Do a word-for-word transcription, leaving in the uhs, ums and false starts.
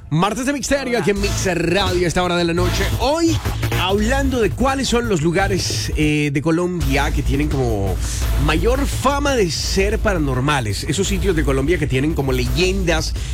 Martes de Misterio aquí en Mixer Radio a esta hora de la noche. Hoy hablando de cuáles son los lugares eh, de Colombia que tienen como mayor fama de ser paranormales. Esos sitios de Colombia que tienen como leyendas